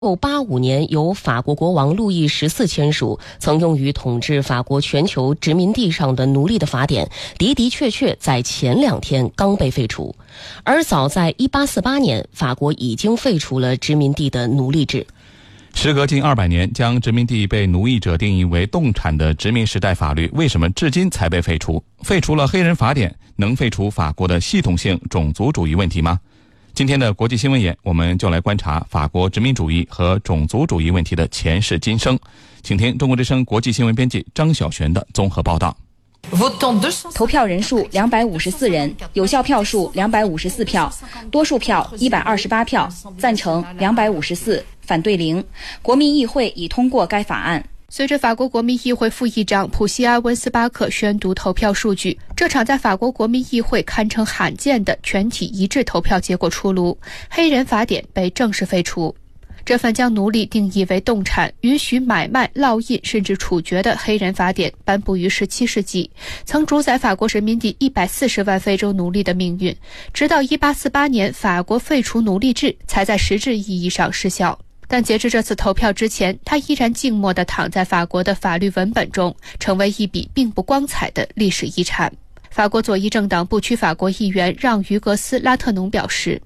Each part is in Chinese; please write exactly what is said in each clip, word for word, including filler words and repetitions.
一九八五年由法国国王路易十四签署，曾用于统治法国全球殖民地上的奴隶的法典，的的确确在前两天刚被废除。而早在一八四八年，法国已经废除了殖民地的奴隶制。 时隔近二百年，将殖民地被奴役者定义为动产的殖民时代法律，为什么至今才被废除？废除了黑人法典，能废除法国的系统性种族主义问题吗？今天的国际新闻眼，我们就来观察法国殖民主义和种族主义问题的前世今生。请听中国之声国际新闻编辑张晓璇的综合报道。 投票人数两百五十四人，有效票数两百五十四票，多数票一百二十八票，赞成两百五十四，反对零。国民议会已通过该法案。 随着法国国民议会副议长普西阿温斯巴克宣读投票数据，这场在法国国民议会堪称罕见的全体一致投票结果出炉，黑人法典被正式废除。这份将奴隶定义为动产，允许买卖、烙印甚至处决的黑人法典颁布于十七世纪，曾主宰法国殖民地一百四十万非洲奴隶的命运，直到一八四八年法国废除奴隶制才在实质意义上失效。但截至这次投票之前，它依然静默地躺在法国的法律文本中，成为一笔并不光彩的历史遗产。法国左翼政党不屈法国议员让·于格斯·拉特农表示，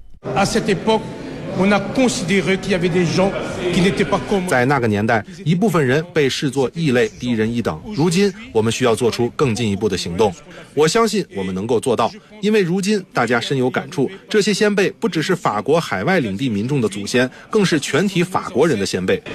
在那个年代，一部分人被视作异类、低人一等。如今，我们需要做出更进一步的行动。我相信我们能够做到，因为如今大家深有感触，这些先辈不只是法国海外领地民众的祖先，更是全体法国人的先辈。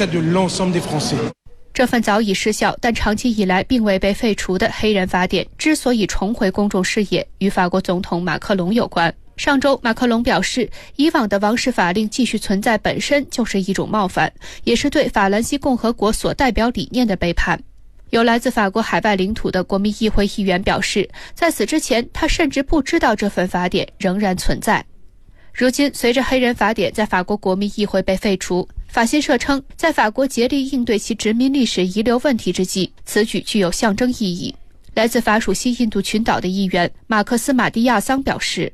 这份早已失效但长期以来并未被废除的黑人法典之所以重回公众视野，与法国总统马克龙有关。上周，马克龙表示，以往的王室法令继续存在本身就是一种冒犯，也是对法兰西共和国所代表理念的背叛。有来自法国海外领土的国民议会议员表示，在此之前，他甚至不知道这份法典仍然存在。如今，随着黑人法典在法国国民议会被废除，法新社称，在法国竭力应对其殖民历史遗留问题之际，此举具有象征意义。来自法属西印度群岛的议员马克思·马蒂亚桑表示，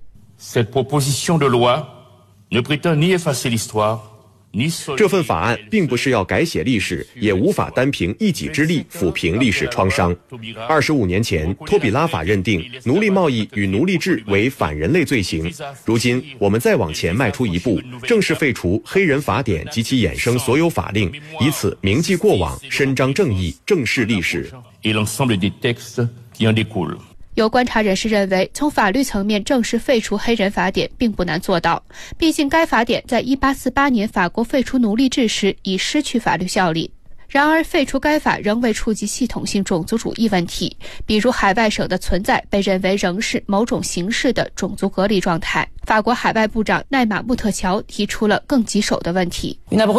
这份法案并不是要改写历史，也无法单凭一己之力抚平历史创伤。二十五年前，托比拉法认定奴隶贸易与奴隶制为反人类罪行。如今，我们再往前迈出一步，正式废除黑人法典及其衍生所有法令，以此铭记过往，伸张正义，正视历史。 有观察人士认为，从法律层面正式废除黑人法典并不难做到，毕竟该法典在一八四八年法国废除奴隶制时已失去法律效力。然而，废除该法仍未触及系统性种族主义问题，比如海外省的存在被认为仍是某种形式的种族隔离状态。法国海外部长奈马穆特乔提出了更棘手的问题。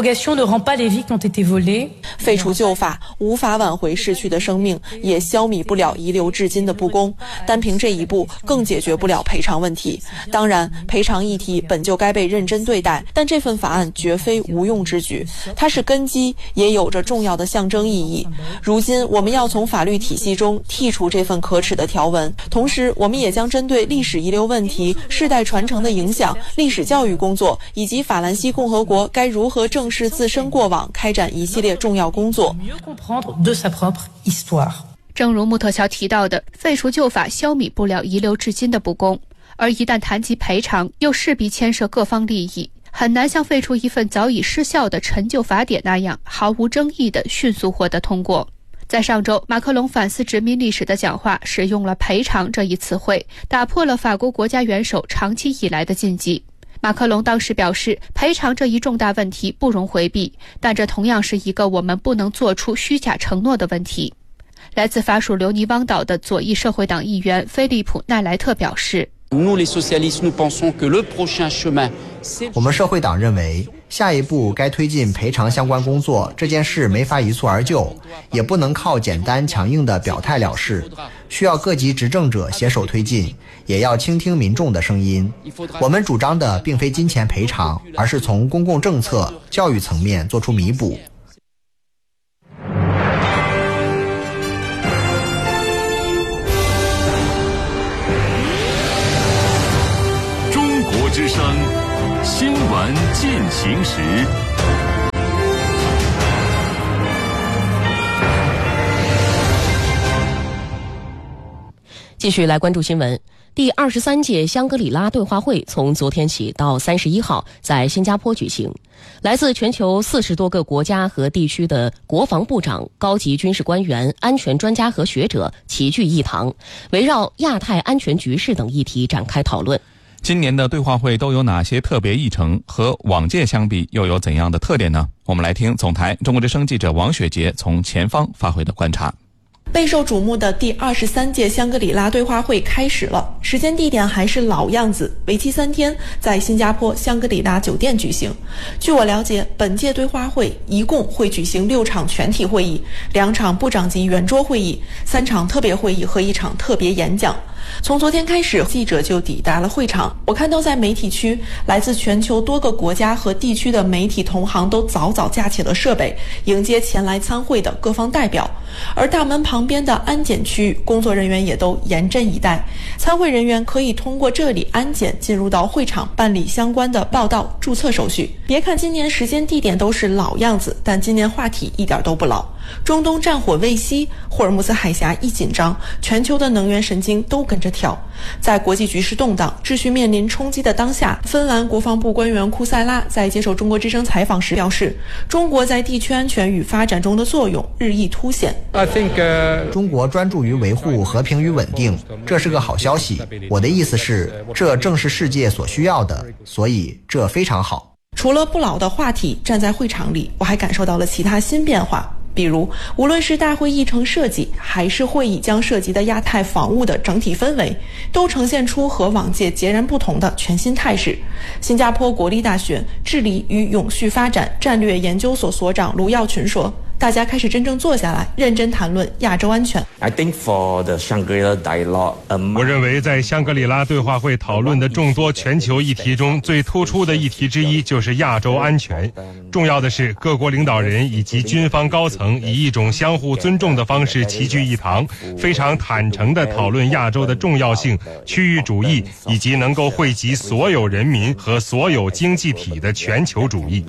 废除旧法无法挽回逝去的生命，也消弭不了遗留至今的不公，单凭这一步更解决不了赔偿问题。当然，赔偿议题本就该被认真对待，但这份法案绝非无用之举，它是根基，也有着重要的象征意义。如今我们要从法律体系中剔除这份可耻的条文，同时我们也将针对历史遗留问题、世代传承的影响、历史教育工作以及法兰西共和国该如何正视自身过往开展一系列重要工作。 正如穆特乔提到的，废除旧法消弭不了遗留至今的不公，而一旦谈及赔偿，又势必牵涉各方利益，很难像废除一份早已失效的陈旧法典那样毫无争议地迅速获得通过。在上周，马克龙反思殖民历史的讲话使用了赔偿这一词汇，打破了法国国家元首长期以来的禁忌。马克龙当时表示，赔偿这一重大问题不容回避，但这同样是一个我们不能做出虚假承诺的问题。来自法属留尼汪岛的左翼社会党议员菲利普·奈莱特表示， 我们社会党认为，下一步该推进赔偿相关工作，这件事没法一蹴而就，也不能靠简单强硬的表态了事，需要各级执政者携手推进，也要倾听民众的声音。我们主张的并非金钱赔偿，而是从公共政策、教育层面做出弥补。 中国之声新闻进行时。 继续来关注新闻。第二十三届香格里拉对话会从昨天起到三十一号在新加坡举行，来自全球四十多个国家和地区的国防部长、高级军事官员、安全专家和学者齐聚一堂，围绕亚太安全局势等议题展开讨论。 今年的对话会都有哪些特别议程？和往届相比又有怎样的特点呢？我们来听总台中国之声记者王雪杰从前方发回的观察。 备受瞩目的第二十三届香格里拉对话会开始了，时间地点还是老样子，为期三天，在新加坡香格里拉酒店举行。据我了解，本届对话会一共会举行六场全体会议，两场部长级圆桌会议，三场特别会议和一场特别演讲。从昨天开始，记者就抵达了会场。我看到在媒体区，来自全球多个国家和地区的媒体同行都早早架起了设备，迎接前来参会的各方代表。而大门旁边的安检区域，工作人员也都严阵以待。参会人员可以通过这里安检进入到会场办理相关的报到、注册手续。别看今年时间地点都是老样子，但今年话题一点都不老。中东战火未息，霍尔木兹海峡一紧张，全球的能源神经都跟着跳。在国际局势动荡、秩序面临冲击的当下，芬兰国防部官员库塞拉在接受中国之声采访时表示，中国在地区安全与发展中的作用日益凸显。 I think, uh... 中国专注于维护和平与稳定，这是个好消息。我的意思是，这正是世界所需要的，所以这非常好。 除了不老的话题，站在会场里，我还感受到了其他新变化。比如，无论是大会议程设计，还是会议将涉及的亚太防务的整体氛围，都呈现出和往届截然不同的全新态势。新加坡国立大学治理与永续发展战略研究所所长卢耀群说，大家开始真正坐下来，认真谈论亚洲安全。 I think for the Shangri-La dialogue, um, 我认为在香格里拉对话会讨论的众多全球议题中，最突出的议题之一就是亚洲安全。重要的是，各国领导人以及军方高层以一种相互尊重的方式齐聚一堂，非常坦诚地讨论亚洲的重要性、区域主义以及能够惠及所有人民和所有经济体的全球主义。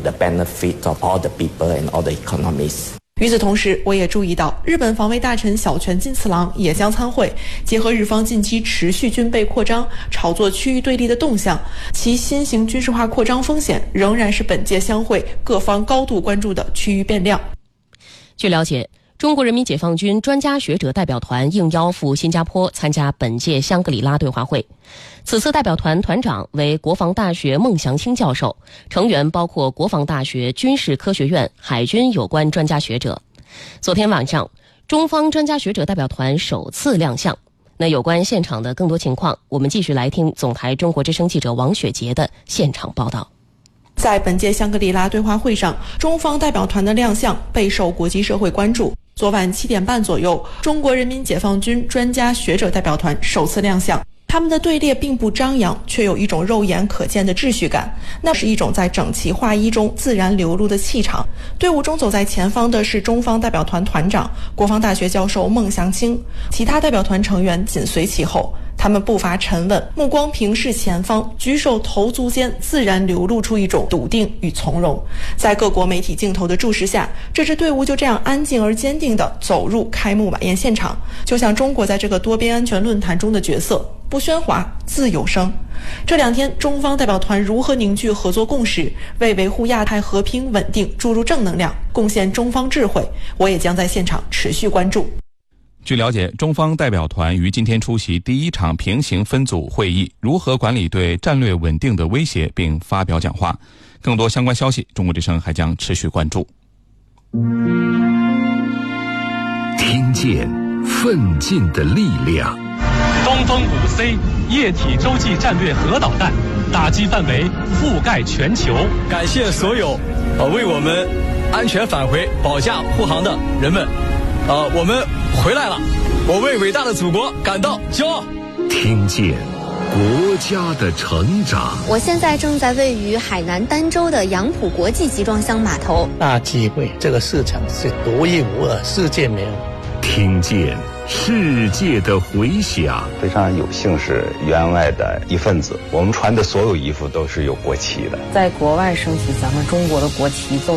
与此同时，我也注意到日本防卫大臣小泉进次郎也将参会，结合日方近期持续军备扩张、炒作区域对立的动向，其新型军事化扩张风险仍然是本届相会各方高度关注的区域变量。 据了解，中国人民解放军专家学者代表团应邀赴新加坡参加本届香格里拉对话会。此次代表团团长为国防大学孟祥青教授，成员包括国防大学军事科学院、海军有关专家学者。昨天晚上，中方专家学者代表团首次亮相。那有关现场的更多情况，我们继续来听总台中国之声记者王雪杰的现场报道。 在本届香格里拉对话会上，中方代表团的亮相备受国际社会关注。昨晚七点半左右，中国人民解放军专家学者代表团首次亮相。他们的队列并不张扬，却有一种肉眼可见的秩序感，那是一种在整齐划一中自然流露的气场。队伍中走在前方的是中方代表团团长、国防大学教授孟祥青，其他代表团成员紧随其后。他们步伐沉稳，目光平视前方，举手投足间自然流露出一种笃定与从容。在各国媒体镜头的注视下，这支队伍就这样安静而坚定地走入开幕晚宴现场，就像中国在这个多边安全论坛中的角色，不喧哗，自有声。这两天，中方代表团如何凝聚合作共识，为维护亚太和平稳定注入正能量，贡献中方智慧，我也将在现场持续关注。 据了解，中方代表团于今天出席第一场平行分组会议，如何管理对战略稳定的威胁，并发表讲话。更多相关消息，中国之声还将持续关注。 听见奋进的力量。 东风五 C 液体洲际战略核导弹，打击范围覆盖全球。 感谢所有呃为我们安全返回保驾护航的人们。呃，我们回来了，我为伟大的祖国感到骄傲。 听见国家的成长。 我现在正在位于海南儋州的杨浦国际集装箱码头。 大机会，这个市场是独一无二，世界没有。 听见世界的回响。 非常有幸是员外的一份子，我们穿的所有衣服都是有国旗的。 在国外升起咱们中国的国旗奏